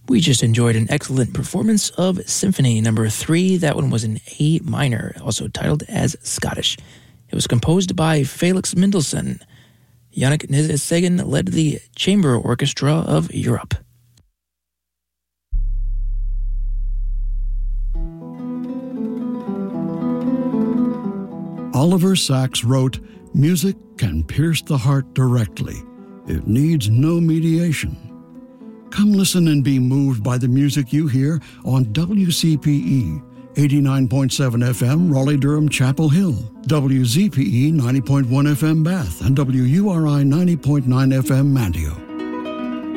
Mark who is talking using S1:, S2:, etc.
S1: We just enjoyed an excellent performance of Symphony Number 3. That one was in A minor, also titled as Scottish. It was composed by Felix Mendelssohn. Yannick Nézet-Séguin led the Chamber Orchestra of Europe.
S2: Oliver Sacks wrote, "Music can pierce the heart directly. It needs no mediation." Come listen and be moved by the music you hear on WCPE 89.7 FM, Raleigh-Durham, Chapel Hill, WZPE 90.1 FM, Bath, and WURI 90.9 FM, Manteo.